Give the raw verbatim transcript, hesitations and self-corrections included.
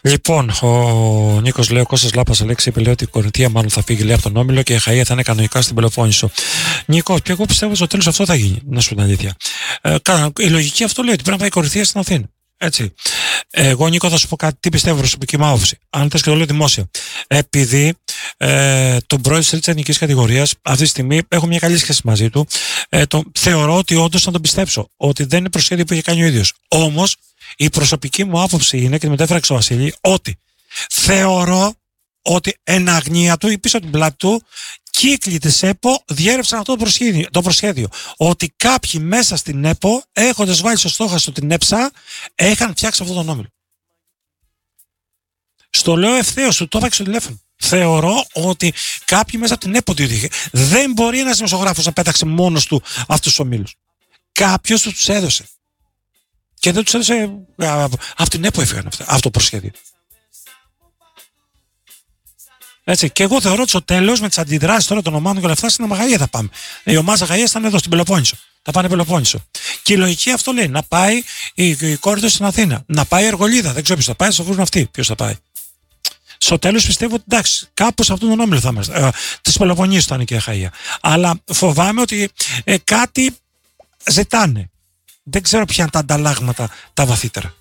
Λοιπόν, ο Νίκος λέει: ο Κώστας Λάπας Αλέξη είπε λέει, ότι η Κορινθία μάλλον θα φύγει λέει, από τον Όμιλο και η Αχαΐα θα είναι κανονικά στην Πελοπόννησο. Νίκο, και εγώ πιστεύω ότι στο τέλος αυτό θα γίνει, να σου πω την αλήθεια. Ε, η λογική αυτό λέει ότι πρέπει να πάει η Κορινθία στην Αθήνα. Έτσι. Εγώ, Νίκο, θα σου πω κάτι τι πιστεύω προσωπική μου άποψη. Αν θες και το λέω δημόσια. Επειδή ε, τον πρόεδρο της τρίτης εθνικής κατηγορίας αυτή τη στιγμή έχω μια καλή σχέση μαζί του, ε, το, θεωρώ ότι όντως θα τον πιστέψω. Ότι δεν είναι προσχέδιο που έχει κάνει ο ίδιος. Όμως, η προσωπική μου άποψη είναι, και τη μετέφερα στο Βασίλη, ότι θεωρώ ότι εν αγνία του ή πίσω από την πλάτη του κύκλοι της ΕΠΟ διέρευσαν αυτό το προσχέδιο, το προσχέδιο. Ότι κάποιοι μέσα στην ΕΠΟ, έχοντας βάλει στο στόχαστρο την ΕΨΑ, είχαν φτιάξει αυτόν τον όμιλο. Στο λέω ευθέως, του το είπα και στο τηλέφωνο. Θεωρώ ότι κάποιοι μέσα από την ΕΠΟ δεν μπορεί ένας δημοσιογράφος να πέταξε μόνος του αυτούς τους ομίλους. Κάποιος τους έδωσε. Και δεν τους έδωσε. Από την ΕΠΟ έφυγαν αυτά, αυτό το προσχέδιο. Έτσι. Και εγώ θεωρώ ότι στο τέλος με τις αντιδράσεις τώρα των ομάδων και όλα αυτά στην Αμαγαΐα θα πάμε. Η ομάδα Αχαΐας ήταν εδώ στην Πελοπόννησο. Θα πάνε Πελοπόννησο. Και η λογική αυτό λέει: να πάει η, η Κόρινθος στην Αθήνα. Να πάει η Αργολίδα. Δεν ξέρω ποιος θα πάει, θα το βρουν αυτοί. Ποιος θα πάει. Στο τέλος πιστεύω ότι εντάξει, κάπου σε αυτόν τον όμιλο θα είμαστε. Ε, της Πελοποννήσου θα είναι και η Αχαΐα. Αλλά φοβάμαι ότι ε, κάτι ζητάνε. Δεν ξέρω ποια είναι τα ανταλλάγματα τα βαθύτερα.